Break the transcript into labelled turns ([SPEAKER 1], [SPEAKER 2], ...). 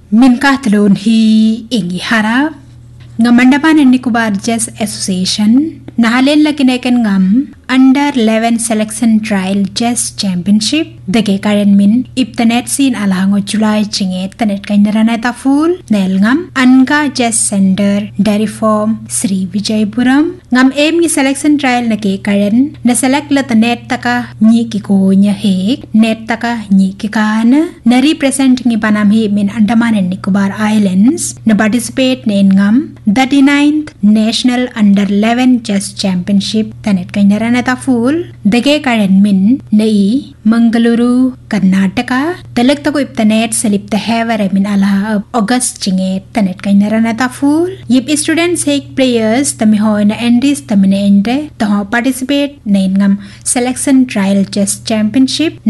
[SPEAKER 1] min kahtlon hi ingi harap ngam Andaman and Nicobar Chess Association nahalel lakineken ngam Under 11 Selection Trial Chess Championship dage karen min iptanet sin alhango July chinget tanet kainaranata full nel ngam Anga Chess Center Dairy Farm Sri Vijaypuram ngam em ni selection trial na ke karen na select la tanet taka ni ki ko nya hek net taka ni ki kana na represent ngi banam hi min Andaman and Nicobar Islands na participate nen ngam 39th National Under 11 Chess Championship tanet kainaranata full dage karen min nei Mangaluru Karnataka talak tako iptanet salip ta hever min ala August chinget tanet kainaranata full yip students hek players tami ho na endis tamine ende to participate nen ngam selection trial chess championship